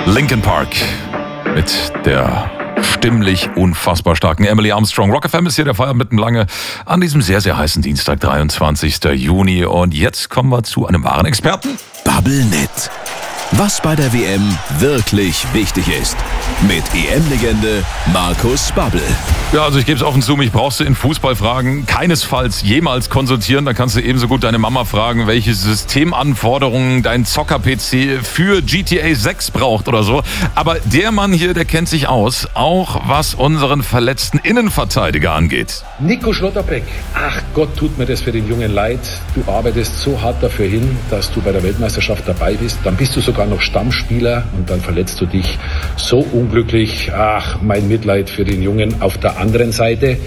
Linkin Park mit der stimmlich unfassbar starken Emily Armstrong. Rock FM ist hier der Feierabend mitten lange an diesem sehr, sehr heißen Dienstag, 23. Juni. Und jetzt kommen wir zu einem wahren Experten. Bubblenet. Was bei der WM wirklich wichtig ist. Mit EM-Legende Markus Babbel. Ja, also ich gebe es offen zu, mich brauchst du in Fußballfragen keinesfalls jemals konsultieren. Da kannst du ebenso gut deine Mama fragen, welche Systemanforderungen dein Zocker-PC für GTA 6 braucht oder so. Aber der Mann hier, der kennt sich aus, auch was unseren verletzten Innenverteidiger angeht. Nico Schlotterbeck, ach Gott, tut mir das für den Jungen leid. Du arbeitest so hart dafür hin, dass du bei der Weltmeisterschaft dabei bist. Dann bist du sogar noch Stammspieler und dann verletzt du dich so unglücklich. Ach, mein Mitleid für den Jungen. Auf der anderen Seite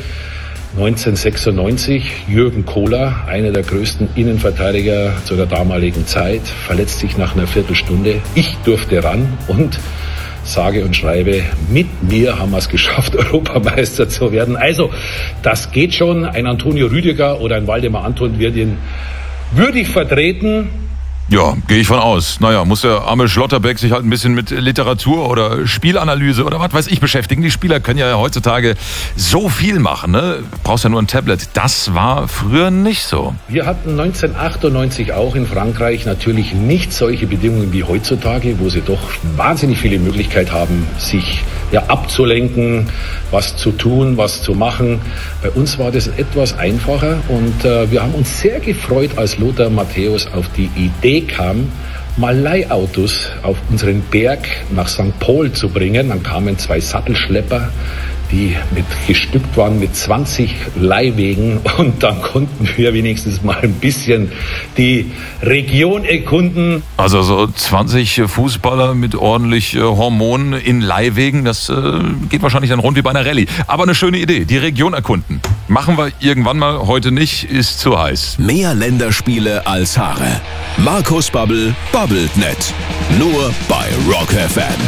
1996, Jürgen Kohler, einer der größten Innenverteidiger zu der damaligen Zeit, verletzt sich nach einer Viertelstunde. Ich durfte ran und sage und schreibe, mit mir haben wir es geschafft, Europameister zu werden. Also, das geht schon. Ein Antonio Rüdiger oder ein Waldemar Anton wird ihn würdig vertreten. Ja, gehe ich von aus. Naja, muss der arme Schlotterbeck sich halt ein bisschen mit Literatur oder Spielanalyse oder was weiß ich beschäftigen. Die Spieler können ja heutzutage so viel machen, ne? Brauchst ja nur ein Tablet. Das war früher nicht so. Wir hatten 1998 auch in Frankreich natürlich nicht solche Bedingungen wie heutzutage, wo sie doch wahnsinnig viele Möglichkeiten haben, sich abzulenken, was zu tun, was zu machen. Bei uns war das etwas einfacher und wir haben uns sehr gefreut, als Lothar Matthäus auf die Idee kam, mal Leihautos auf unseren Berg nach St. Paul zu bringen. Dann kamen 2 Sattelschlepper, die gestückt waren mit 20 Leihwegen und dann konnten wir wenigstens mal ein bisschen die Region erkunden. Also so 20 Fußballer mit ordentlich Hormonen in Leihwegen, das geht wahrscheinlich dann rund wie bei einer Rallye. Aber eine schöne Idee, die Region erkunden. Machen wir irgendwann mal, heute nicht, ist zu heiß. Mehr Länderspiele als Haare. Markus Babbel, Bubblenet. Nur bei Rock FM.